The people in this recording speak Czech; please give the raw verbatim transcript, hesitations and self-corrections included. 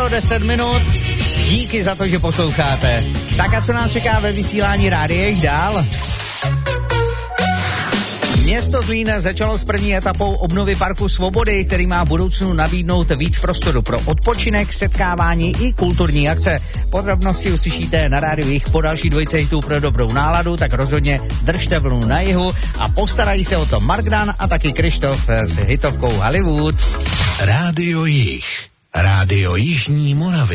skoro deset minut. Díky za to, že posloucháte. Tak a co nás čeká ve vysílání rádia jich dál? Město Zlín začalo s první etapou obnovy Parku Svobody, který má v budoucnu nabídnout víc prostoru pro odpočinek, setkávání i kulturní akce. Podrobnosti uslyšíte na rádiu jich po další dvojce hitů pro dobrou náladu, tak rozhodně držte vlnu na jihu a postarají se o to Mark Dan a taky Krištof s hitovkou Hollywood. Rádio Jih, rádio Jižní Moravy.